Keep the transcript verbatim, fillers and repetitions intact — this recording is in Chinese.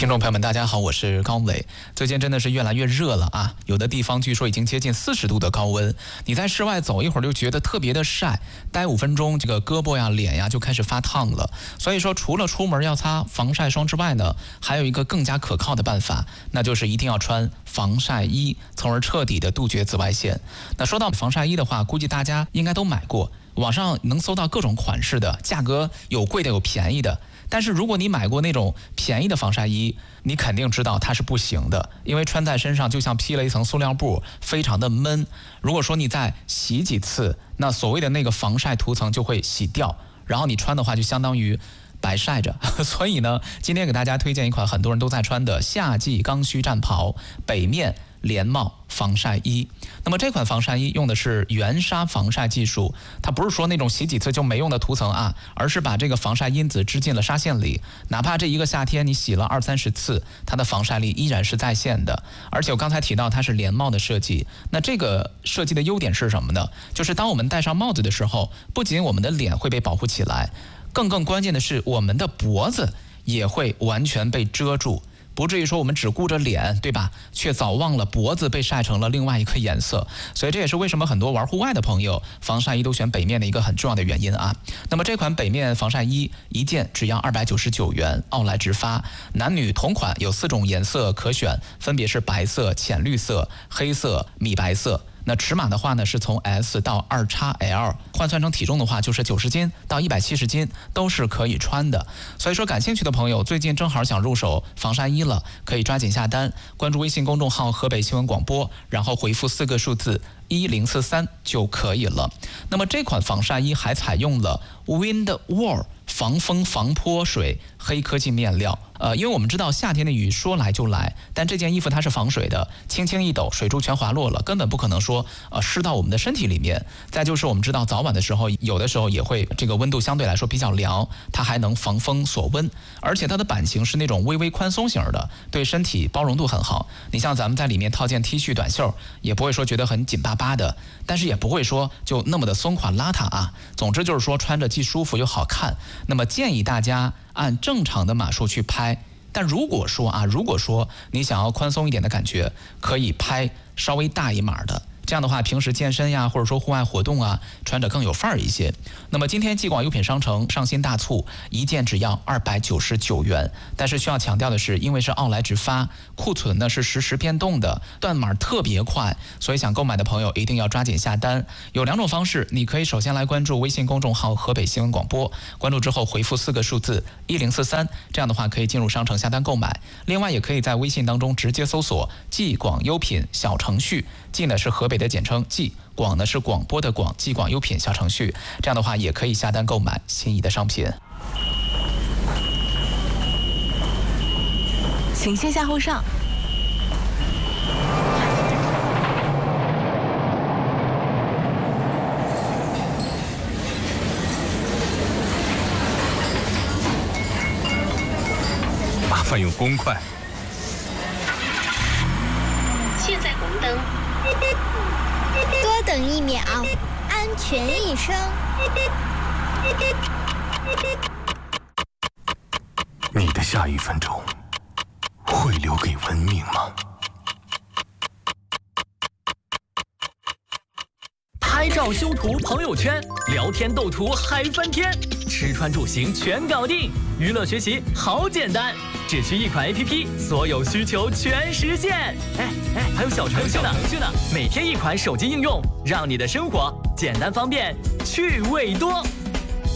听众朋友们，大家好，我是高磊。最近真的是越来越热了啊，有的地方据说已经接近四十度的高温。你在室外走一会儿就觉得特别的晒，待五分钟，这个胳膊呀、脸呀就开始发烫了。所以说，除了出门要擦防晒霜之外呢，还有一个更加可靠的办法，那就是一定要穿防晒衣，从而彻底的杜绝紫外线。那说到防晒衣的话，估计大家应该都买过，网上能搜到各种款式的，价格有贵的有便宜的。但是如果你买过那种便宜的防晒衣，你肯定知道它是不行的，因为穿在身上就像披了一层塑料布，非常的闷。如果说你再洗几次，那所谓的那个防晒涂层就会洗掉，然后你穿的话就相当于白晒着。所以呢，今天给大家推荐一款很多人都在穿的夏季刚需战袍北面连帽防晒衣。那么这款防晒衣用的是原纱防晒技术，它不是说那种洗几次就没用的涂层啊，而是把这个防晒因子织进了纱线里，哪怕这一个夏天你洗了二三十次，它的防晒力依然是在线的。而且我刚才提到它是连帽的设计，那这个设计的优点是什么呢？就是当我们戴上帽子的时候，不仅我们的脸会被保护起来，更更关键的是我们的脖子也会完全被遮住，不至于说我们只顾着脸，对吧？却早忘了脖子被晒成了另外一个颜色。所以这也是为什么很多玩户外的朋友防晒衣都选北面的一个很重要的原因啊。那么这款北面防晒衣一件只要二百九十九元，奥莱直发，男女同款，有四种颜色可选，分别是白色、浅绿色、黑色、米白色。那尺码的话呢，是从 S 到 二 X L， 换算成体重的话，就是九十斤到一百七十斤都是可以穿的。所以说，感兴趣的朋友最近正好想入手防晒衣了，可以抓紧下单，关注微信公众号河北新闻广播，然后回复四个数字一零四三就可以了。那么这款防晒衣还采用了 Windwall 防风防泼水黑科技面料。呃，因为我们知道夏天的雨说来就来，但这件衣服它是防水的，轻轻一抖，水珠全滑落了，根本不可能说呃湿到我们的身体里面。再就是我们知道早晚的时候，有的时候也会这个温度相对来说比较凉，它还能防风锁温，而且它的版型是那种微微宽松型的，对身体包容度很好。你像咱们在里面套件 T 恤短袖，也不会说觉得很紧巴巴的，但是也不会说就那么的松垮邋遢啊。总之就是说穿着既舒服又好看。那么建议大家按正常的码数去拍，但如果说啊，如果说你想要宽松一点的感觉，可以拍稍微大一码的。这样的话，平时健身呀，或者说户外活动啊，穿着更有范儿一些。那么今天继广优品商城上新大促，一件只要二百九十九元。但是需要强调的是，因为是奥莱直发，库存呢是实时变动的，断码特别快，所以想购买的朋友一定要抓紧下单。有两种方式，你可以首先来关注微信公众号河北新闻广播，关注之后回复四个数字一零四三，这样的话可以进入商城下单购买。另外也可以在微信当中直接搜索继广优品小程序，继呢是河北的简称继，广呢是广播的广，继广优品小程序，这样的话也可以下单购买心仪的商品。 请先下后上。 麻烦用公筷。 现在红灯。 多等一秒，安全一生。 你的下一分钟会留给文明吗？ 拍照修图朋友圈，聊天斗图嗨翻天，吃穿住行全搞定，娱乐学习好简单，只需一款 A P P， 所有需求全实现。哎哎，还有小程序呢，程序呢，每天一款手机应用，让你的生活简单方便，趣味多。